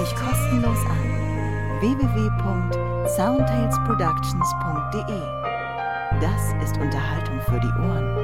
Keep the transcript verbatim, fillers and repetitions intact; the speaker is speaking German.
dich kostenlos an. w w w punkt soundtalesproductions punkt d e. Das ist Unterhaltung für die Ohren.